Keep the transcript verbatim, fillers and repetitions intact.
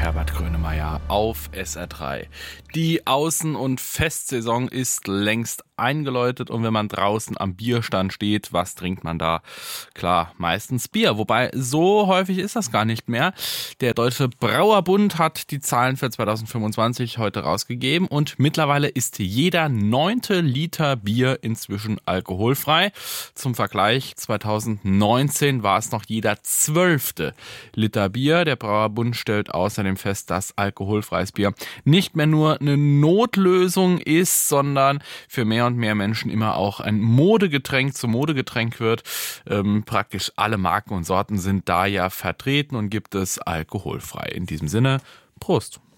Herbert Grönemeyer auf S R drei. Die Außen- und Festsaison ist längst eingeläutet und wenn man draußen am Bierstand steht, was trinkt man da? Klar, meistens Bier, wobei so häufig ist das gar nicht mehr. Der Deutsche Brauerbund hat die Zahlen für zweitausendfünfundzwanzig heute rausgegeben und mittlerweile ist jeder neunte Liter Bier inzwischen alkoholfrei. Zum Vergleich, zweitausendneunzehn war es noch jeder zwölfte Liter Bier. Der Brauerbund stellt außerdem fest, dass alkoholfreies Bier nicht mehr nur eine Notlösung ist, sondern für mehr und mehr Menschen immer auch ein Modegetränk zum Modegetränk wird. Ähm, praktisch alle Marken und Sorten sind da ja vertreten und gibt es alkoholfrei. In diesem Sinne, Prost!